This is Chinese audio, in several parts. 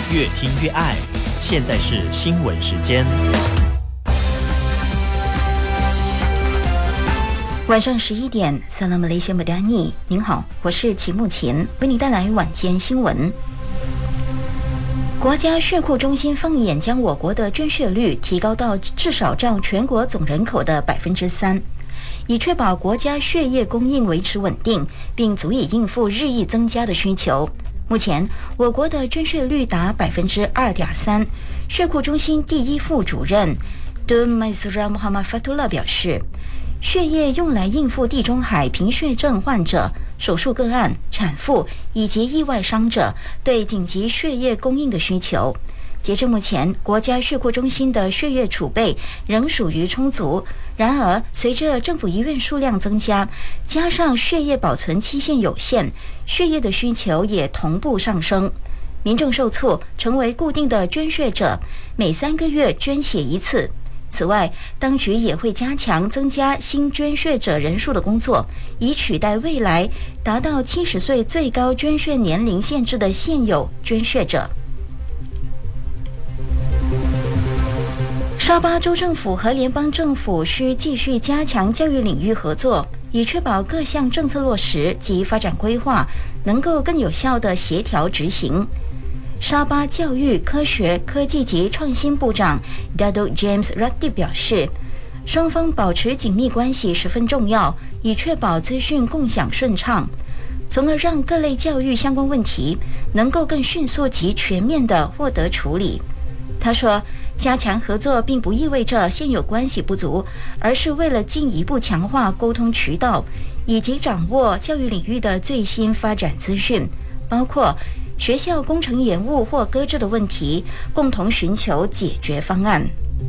越听越爱。现在是新闻时间。 晚上11点，萨拉马雷西亚马达尼，您好，我是齐木琴，为您带来晚间新闻。国家血库中心放眼将我国的捐血率提高到至少占全国总人口的3%，以确保国家血液供应维持稳定，并足以应付日益增加的需求。目前，我国的捐血率达2.3%。血库中心第一副主任 Dumaisura Muhammad Fatullah 表示，血液用来应付地中海贫血症患者、手术个案、产妇以及意外伤者对紧急血液供应的需求。截至目前，国家血库中心的血液储备仍属于充足。然而，随着政府医院数量增加，加上血液保存期限有限，血液的需求也同步上升。民众受促成为固定的捐血者，每3个月捐血一次。此外，当局也会加强增加新捐血者人数的工作，以取代未来达到70岁最高捐血年龄限制的现有捐血者。沙巴州政府和联邦政府需继续加强教育领域合作，以确保各项政策落实及发展规划能够更有效地协调执行。沙巴教育、科学、科技及创新部长 Dato James Ratdi 表示，双方保持紧密关系十分重要，以确保资讯共享顺畅，从而让各类教育相关问题能够更迅速及全面地获得处理。他说，加强合作并不意味着现有关系不足，而是为了进一步强化沟通渠道，以及掌握教育领域的最新发展资讯，包括学校工程延误或搁置的问题，共同寻求解决方案。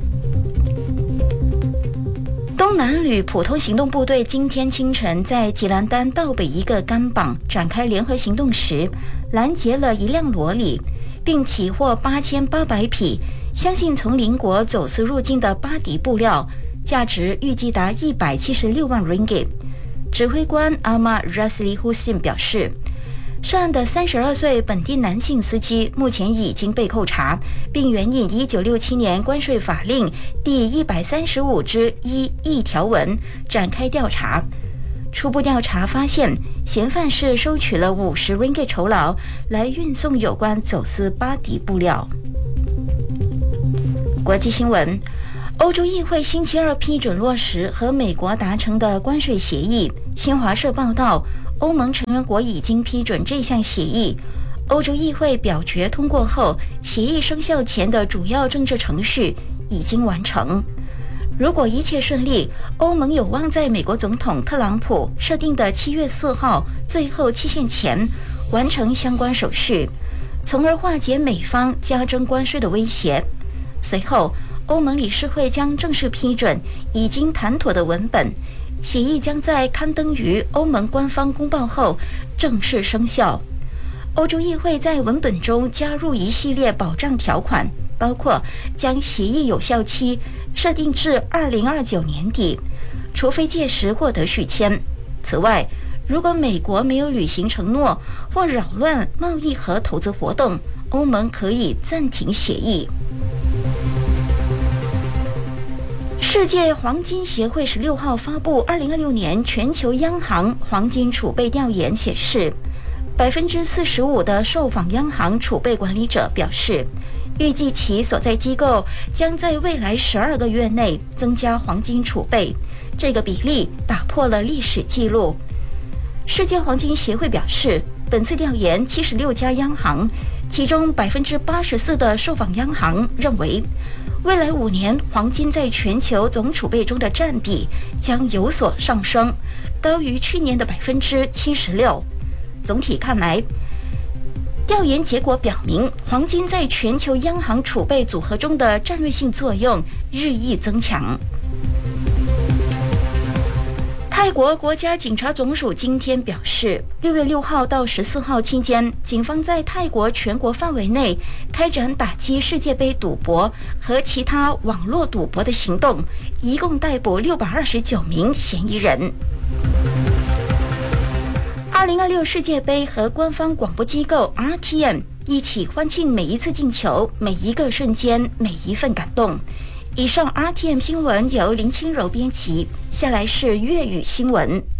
东南旅普通行动部队今天清晨在吉兰丹道北一个干榜展开联合行动时，拦截了一辆罗里，并起获8800匹相信从邻国走私入境的巴迪布料，价值预计达176万 ringgit。指挥官阿玛 Rasli Hussein 表示，涉案的32岁本地男性司机目前已经被扣查，并援引1967年关税法令第135之1条文展开调查。初步调查发现，嫌犯是收取了50 ringgit 酬劳来运送有关走私巴迪布料。国际新闻，欧洲议会星期二批准落实和美国达成的关税协议。新华社报道，欧盟成员国已经批准这项协议。欧洲议会表决通过后，协议生效前的主要政治程序已经完成。如果一切顺利，欧盟有望在美国总统特朗普设定的7月4号最后期限前完成相关手续，从而化解美方加征关税的威胁。随后，欧盟理事会将正式批准已经谈妥的文本，协议将在刊登于欧盟官方公报后正式生效。欧洲议会在文本中加入一系列保障条款，包括将协议有效期设定至2029年底，除非届时获得续签。此外，如果美国没有履行承诺或扰乱贸易和投资活动，欧盟可以暂停协议。世界黄金协会16号发布2026年全球央行黄金储备调研显示，45%的受访央行储备管理者表示，预计其所在机构将在未来12个月内增加黄金储备，这个比例打破了历史记录。世界黄金协会表示，本次调研76家央行，其中84%的受访央行认为，未来5年黄金在全球总储备中的占比将有所上升，高于去年的76%。总体看来，调研结果表明，黄金在全球央行储备组合中的战略性作用日益增强。泰国国家警察总署今天表示，6月6号到14号期间，警方在泰国全国范围内开展打击世界杯赌博和其他网络赌博的行动，一共逮捕629名嫌疑人。 2026世界杯和官方广播机构 RTM 一起欢庆每一次进球、每一个瞬间、每一份感动。以上 RTM 新闻由林清柔编辑，下来是粤语新闻。